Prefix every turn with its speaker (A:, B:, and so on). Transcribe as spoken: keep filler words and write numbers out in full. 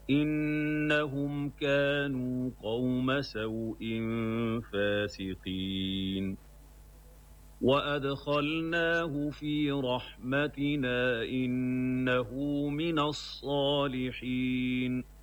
A: إنهم كانوا قوم سوء فاسقين وأدخلناه في رحمتنا إنه من الصالحين